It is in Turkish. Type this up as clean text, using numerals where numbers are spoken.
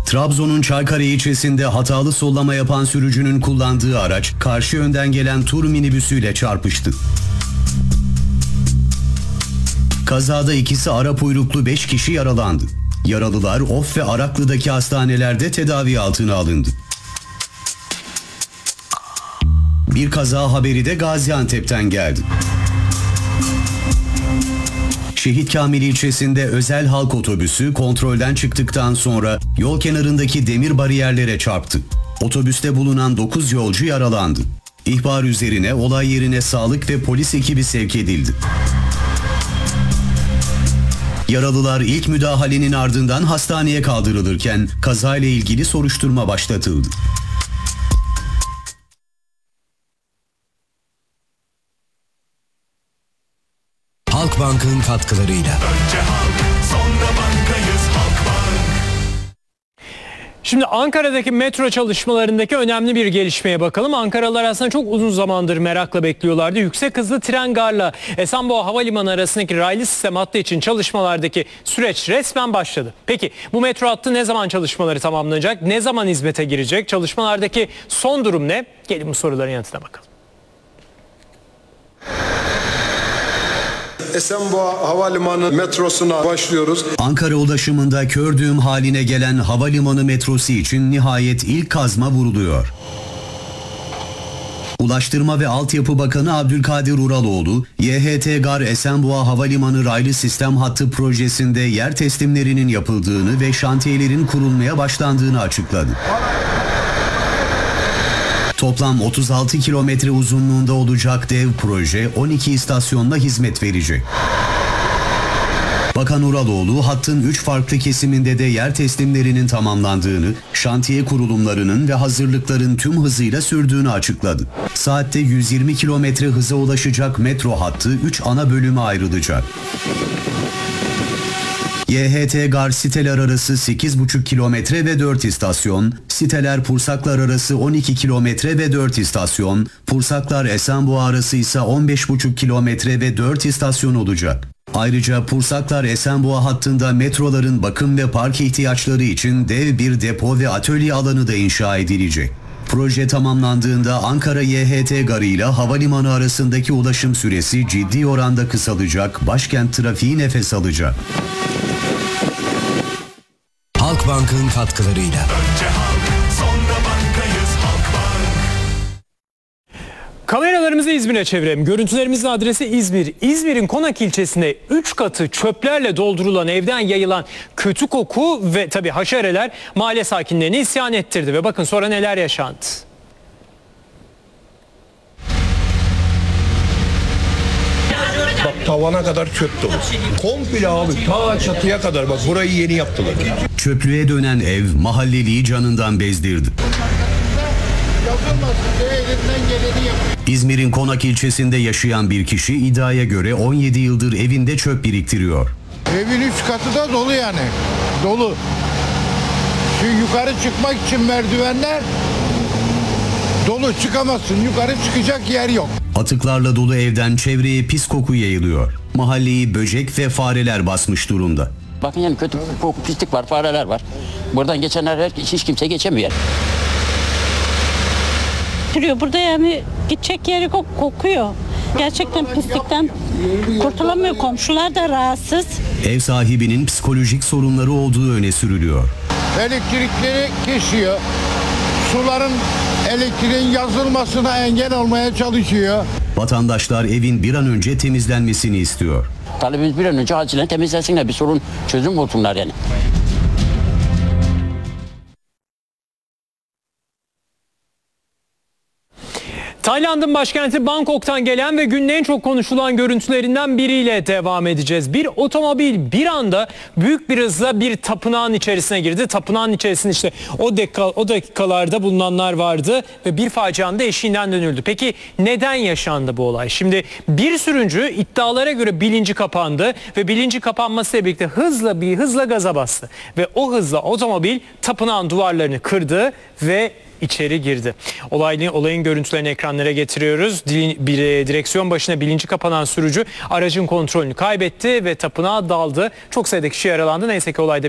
Trabzon'un Çaykare ilçesinde hatalı sollama yapan sürücünün kullandığı araç karşı yönden gelen tur minibüsüyle çarpıştı. Kazada ikisi Arap uyruklu 5 kişi yaralandı. Yaralılar Of ve Araklı'daki hastanelerde tedavi altına alındı. Bir kaza haberi de Gaziantep'ten geldi. Şehit Kamil ilçesinde özel halk otobüsü kontrolden çıktıktan sonra yol kenarındaki demir bariyerlere çarptı. Otobüste bulunan 9 yolcu yaralandı. İhbar üzerine olay yerine sağlık ve polis ekibi sevk edildi. Yaralılar ilk müdahalenin ardından hastaneye kaldırılırken kazayla ilgili soruşturma başlatıldı. Halkbank'ın katkılarıyla. Önce halk, sonra bankayız Halkbank. Şimdi Ankara'daki metro çalışmalarındaki önemli bir gelişmeye bakalım. Ankaralılar aslında çok uzun zamandır merakla bekliyorlardı. Yüksek hızlı tren garla Esenboğa Havalimanı arasındaki raylı sistem hattı için çalışmalardaki süreç resmen başladı. Peki bu metro hattı ne zaman çalışmaları tamamlanacak? Ne zaman hizmete girecek? Çalışmalardaki son durum ne? Gelin bu soruların yanıtına bakalım. Esenboğa Havalimanı metrosuna başlıyoruz. Ankara ulaşımında kör düğüm haline gelen havalimanı metrosu için nihayet ilk kazma vuruluyor. Ulaştırma ve Altyapı Bakanı Abdülkadir Uraloğlu, YHT Gar Esenboğa Havalimanı raylı sistem hattı projesinde yer teslimlerinin yapıldığını ve şantiyelerin kurulmaya başlandığını açıkladı. Toplam 36 kilometre uzunluğunda olacak dev proje 12 istasyonla hizmet verecek. Bakan Uraloğlu, hattın 3 farklı kesiminde de yer teslimlerinin tamamlandığını, şantiye kurulumlarının ve hazırlıkların tüm hızıyla sürdüğünü açıkladı. Saatte 120 kilometre hıza ulaşacak metro hattı 3 ana bölüme ayrılacak. YHT Gar siteler arası 8,5 kilometre ve 4 istasyon, siteler Pursaklar arası 12 kilometre ve 4 istasyon, Pursaklar Esenboğa arası ise 15,5 kilometre ve 4 istasyon olacak. Ayrıca Pursaklar Esenboğa hattında metroların bakım ve park ihtiyaçları için dev bir depo ve atölye alanı da inşa edilecek. Proje tamamlandığında Ankara YHT Garı ile havalimanı arasındaki ulaşım süresi ciddi oranda kısalacak, başkent trafiği nefes alacak. Halkbank'ın katkılarıyla. Önce halk, sonra bankayız Halkbank. Kameralarımızı İzmir'e çevirelim. Görüntülerimizin adresi İzmir. İzmir'in Konak ilçesinde 3 katı çöplerle doldurulan evden yayılan kötü koku ve tabii haşereler mahalle sakinlerini isyan ettirdi. Ve bakın sonra neler yaşandı. Bak tavana kadar çöp dolu. Komple abi ta çatıya kadar, bak burayı yeni yaptılar. Çöplüğe dönen ev mahalleliyi canından bezdirdi. İzmir'in Konak ilçesinde yaşayan bir kişi iddiaya göre 17 yıldır evinde çöp biriktiriyor. Evin 3 katı da dolu yani. Dolu. Şu yukarı çıkmak için merdivenler dolu, çıkamazsın. Yukarı çıkacak yer yok. Atıklarla dolu evden çevreye pis koku yayılıyor. Mahalleyi böcek ve fareler basmış durumda. Bakın yani kötü koku, pislik var, fareler var. Buradan geçenler hiç kimse geçemiyor. Burada yani gidecek yeri kokuyor. Gerçekten pislikten kurtulamıyor. Komşular da rahatsız. Ev sahibinin psikolojik sorunları olduğu öne sürülüyor. Elektrikleri kesiyor. Suların, elektriğin yazılmasına engel olmaya çalışıyor. Vatandaşlar evin bir an önce temizlenmesini istiyor. Talebimiz bir an önce acilen temizlensinler, bir sorun çözüm bulsunlar yani. Tayland'ın başkenti Bangkok'tan gelen ve günün en çok konuşulan görüntülerinden biriyle devam edeceğiz. Bir otomobil bir anda büyük bir hızla bir tapınağın içerisine girdi. Tapınağın içerisinde işte o dakikalarda bulunanlar vardı ve bir facianın da eşiğinden dönüldü. Peki neden yaşandı bu olay? Şimdi bir sürücü iddialara göre bilinci kapandı ve bilinci kapanmasıyla birlikte hızla gaza bastı. Ve o hızla otomobil tapınağın duvarlarını kırdı ve içeri girdi. Olayın görüntülerini ekranlara getiriyoruz. Direksiyon başına bilinci kapanan sürücü aracın kontrolünü kaybetti ve tapınağa daldı. Çok sayıda kişi yaralandı. Neyse ki olayda